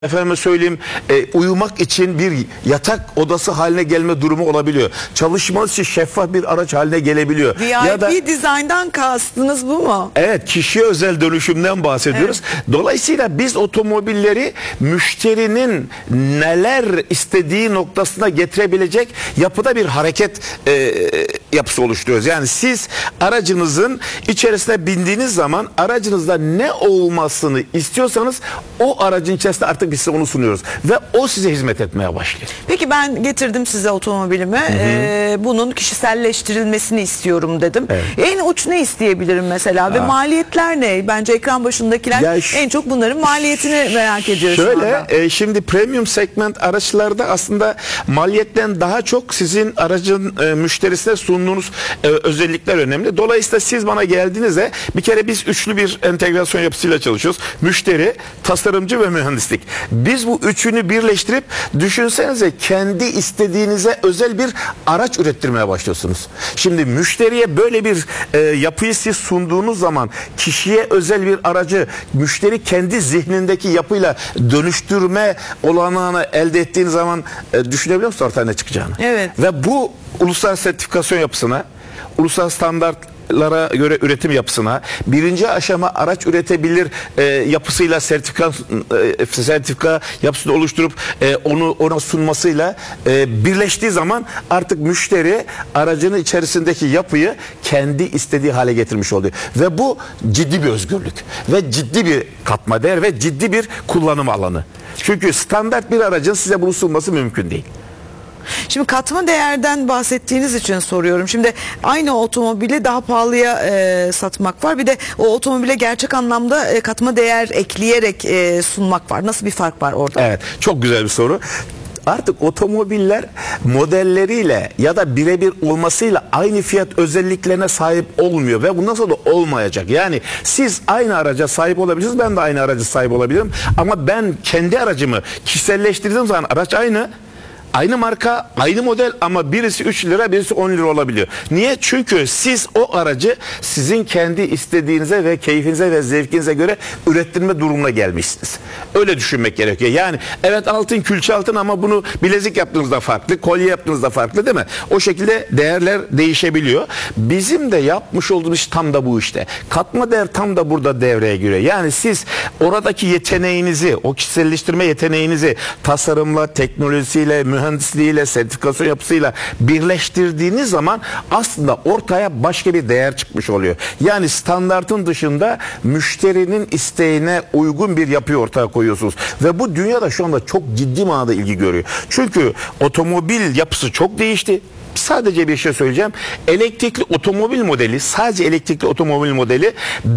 Efendime söyleyeyim, uyumak için bir yatak odası haline gelme durumu olabiliyor. Çalışması için şeffaf bir araç haline gelebiliyor. VIP ya da dizayndan kastınız bu mu? evet, kişiye özel dönüşümden bahsediyoruz. Evet. Dolayısıyla biz otomobilleri müşterinin neler istediği noktasına getirebilecek yapıda bir hareket yapısı oluşturuyoruz. Yani siz aracınızın içerisine bindiğiniz zaman aracınızda ne olmasını istiyorsanız o aracın içerisinde artık biz size onu sunuyoruz. Ve o size hizmet etmeye başlıyor. Peki ben getirdim size otomobilimi. Bunun kişiselleştirilmesini istiyorum dedim. Evet. En uç ne isteyebilirim mesela? Ve maliyetler ne? Bence ekran başındakiler en çok bunların maliyetini merak ediyor. Şöyle, şimdi premium segment araçlarda aslında maliyetten daha çok sizin aracın müşterisine sunduğunuz özellikler önemli. Dolayısıyla siz bana geldiğinizde bir kere biz üçlü bir entegrasyon yapısıyla çalışıyoruz. Müşteri, tasarımcı ve mühendislik. Biz bu üçünü birleştirip düşünsenize kendi istediğinize özel bir araç ürettirmeye başlıyorsunuz. Şimdi müşteriye böyle bir yapıyı siz sunduğunuz zaman kişiye özel bir aracı müşteri kendi zihnindeki yapıyla dönüştürme olanağını elde ettiğiniz zaman düşünebiliyor musunuz ortaya ne çıkacağını? Evet. Ve bu uluslararası sertifikasyon yapısına, uluslararası standartlara göre üretim yapısına, birinci aşama araç üretebilir yapısıyla sertifika yapısını oluşturup ona sunmasıyla birleştiği zaman artık müşteri aracının içerisindeki yapıyı kendi istediği hale getirmiş oluyor. Ve bu ciddi bir özgürlük ve ciddi bir katma değer ve ciddi bir kullanım alanı. Çünkü standart bir aracın size bunu sunması mümkün değil. Şimdi katma değerden bahsettiğiniz için soruyorum. Şimdi aynı otomobili daha pahalıya satmak var. Bir de o otomobile gerçek anlamda katma değer ekleyerek sunmak var. Nasıl bir fark var orada? Evet, çok güzel bir soru. Artık otomobiller modelleriyle ya da birebir olmasıyla aynı fiyat özelliklerine sahip olmuyor ve bundan sonra da olmayacak. Yani siz aynı araca sahip olabilirsiniz, ben de aynı araca sahip olabilirim ama ben kendi aracımı kişiselleştirdiğim zaman araç aynı. Aynı marka, aynı model ama birisi 3 lira, birisi 10 lira olabiliyor. Niye? Çünkü siz o aracı sizin kendi istediğinize ve keyfinize ve zevkinize göre ürettirme durumuna gelmişsiniz. Öyle düşünmek gerekiyor. Yani evet altın, külçe altın ama bunu bilezik yaptığınızda farklı, kolye yaptığınızda farklı değil mi? O şekilde değerler değişebiliyor. Bizim de yapmış olduğumuz iş tam da bu işte. Katma değer tam da burada devreye giriyor. Yani siz oradaki yeteneğinizi, o kişiselleştirme yeteneğinizi tasarımla, teknolojisiyle, mühendisliğiyle, sertifikasyon yapısıyla birleştirdiğiniz zaman aslında ortaya başka bir değer çıkmış oluyor. Yani standartın dışında müşterinin isteğine uygun bir yapıyı ortaya koyuyorsunuz. Ve bu dünyada şu anda çok ciddi manada ilgi görüyor. Çünkü otomobil yapısı çok değişti. Sadece bir şey söyleyeceğim. Elektrikli otomobil modeli, sadece elektrikli otomobil modeli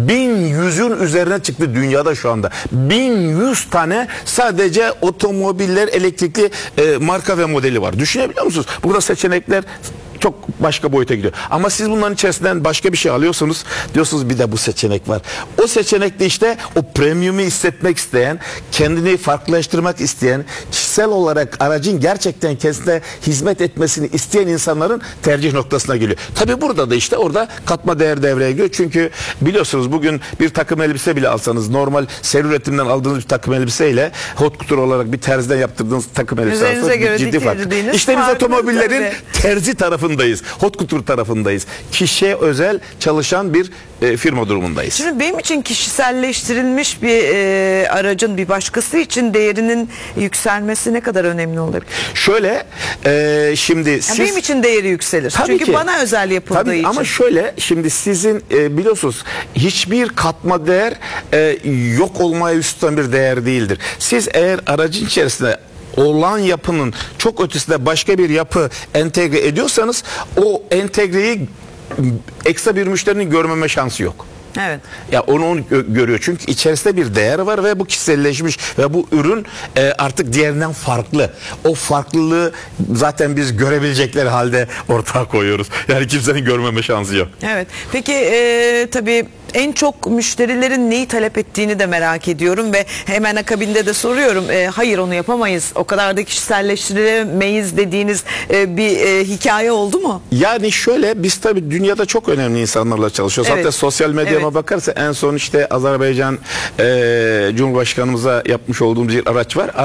1100'ün üzerine çıktı dünyada şu anda. 1100 tane sadece otomobiller elektrikli marka ve modeli var. Düşünebiliyor musunuz? Burada seçenekler çok başka boyuta gidiyor. Ama siz bunların içerisinden başka bir şey alıyorsunuz. Diyorsunuz bir de bu seçenek var. O seçenekte işte o premium'u hissetmek isteyen, kendini farklılaştırmak isteyen, kişisel olarak aracın gerçekten kendisine hizmet etmesini isteyen insanların tercih noktasına geliyor. Tabii burada da işte orada katma değer devreye giriyor. Çünkü biliyorsunuz bugün bir takım elbise bile alsanız normal seri üretimden aldığınız bir takım elbiseyle hot couture olarak bir terziden yaptırdığınız takım elbise alsanız ciddi fark. İşte biz otomobillerin terzi tarafındayız. Hot couture tarafındayız. Kişiye özel çalışan bir firma durumundayız. Şimdi benim için kişiselleştirilmiş bir aracın bir başkası için değerinin yükselmesi ne kadar önemli olabilir? Şöyle şimdi siz... benim için değeri yükselir. Çünkü bana özel yapıldığı için. Ama şöyle şimdi sizin biliyorsunuz hiçbir katma değer yok olmaya üst tutan bir değer değildir. Siz eğer aracın içerisinde olan yapının çok ötesinde başka bir yapı entegre ediyorsanız o entegreyi ekstra bir müşterinin görmeme şansı yok. Evet. Ya onu görüyor çünkü içerisinde bir değer var ve bu kişiselleşmiş ve bu ürün artık diğerinden farklı. O farklılığı zaten biz görebilecekleri halde ortaya koyuyoruz. Yani kimsenin görmeme şansı yok. Evet. Peki tabii En çok müşterilerin neyi talep ettiğini de merak ediyorum ve hemen akabinde de soruyorum. Hayır, onu yapamayız, o kadar da kişiselleştiremeyiz dediğiniz bir hikaye oldu mu? Yani şöyle, biz tabii dünyada çok önemli insanlarla çalışıyoruz. Evet. Hatta sosyal medyama Evet. bakarsa en son işte Azerbaycan Cumhurbaşkanımıza yapmış olduğumuz bir araç var.